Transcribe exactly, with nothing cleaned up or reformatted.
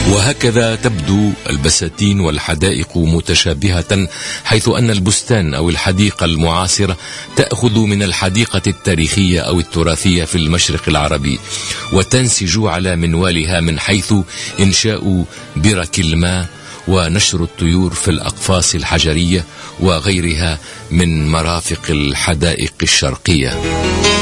وهكذا تبدو البساتين والحدائق متشابهة، حيث أن البستان أو الحديقة المعاصرة تأخذ من الحديقة التاريخية أو التراثية في المشرق العربي، وتنسج على منوالها من حيث إنشاء برك الماء ونشر الطيور في الأقفاص الحجرية وغيرها من مرافق الحدائق الشرقية.